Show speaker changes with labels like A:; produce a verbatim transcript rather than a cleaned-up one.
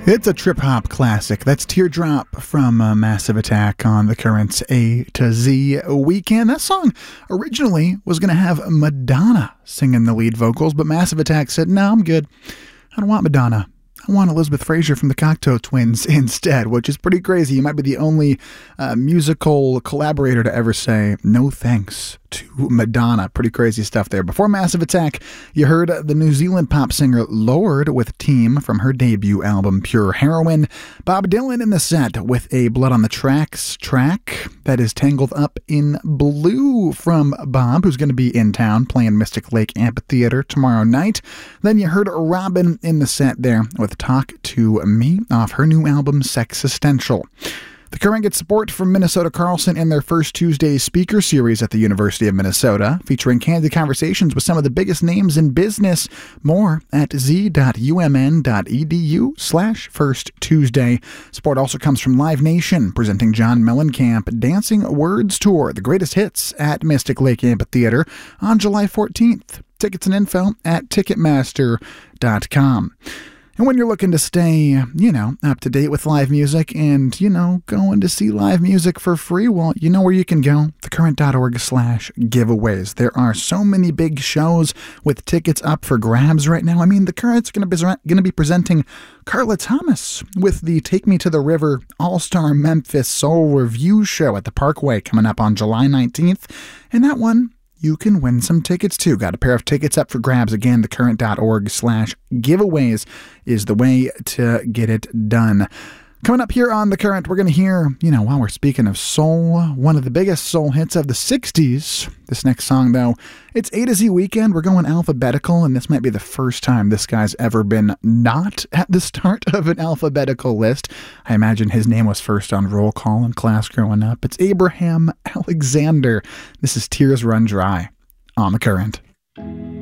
A: It's a trip-hop classic. That's Teardrop from uh, Massive Attack on the Current's A to Z weekend. That song originally was going to have Madonna singing the lead vocals, but Massive Attack said, no, I'm good. I don't want Madonna. I want Elizabeth Fraser from the Cocteau Twins instead, which is pretty crazy. You might be the only uh, musical collaborator to ever say no thanks to Madonna. Pretty crazy stuff there. Before Massive Attack, you heard the New Zealand pop singer Lorde with Team from her debut album Pure Heroin. Bob Dylan in the set with a Blood on the Tracks track that is Tangled Up in Blue from Bob, who's going to be in town playing Mystic Lake Amphitheater tomorrow night. Then you heard Robin in the set there with Talk to Me off her new album Sexistential. The Current gets support from Minnesota Carlson in their first Tuesday speaker series at the University of Minnesota, featuring candid conversations with some of the biggest names in business. More at z.umn.edu slash first Tuesday. Support also comes from Live Nation, presenting John Mellencamp Dancing Words Tour, the greatest hits at Mystic Lake Amphitheater on July fourteenth. Tickets and info at ticketmaster dot com. And when you're looking to stay, you know, up to date with live music and, you know, going to see live music for free, well, you know where you can go, thecurrent.org slash giveaways. There are so many big shows with tickets up for grabs right now. I mean, the Current's going to be going to be presenting Carla Thomas with the Take Me to the River All-Star Memphis Soul Review show at the Parkway coming up on July nineteenth. And that one, you can win some tickets too. Got a pair of tickets up for grabs. Again, thecurrent.org slash giveaways is the way to get it done. Coming up here on The Current, we're going to hear, you know, while we're speaking of soul, one of the biggest soul hits of the sixties. This next song, though, it's A to Z weekend. We're going alphabetical, and this might be the first time this guy's ever been not at the start of an alphabetical list. I imagine his name was first on roll call in class growing up. It's Abraham Alexander. This is Tears Run Dry on The Current.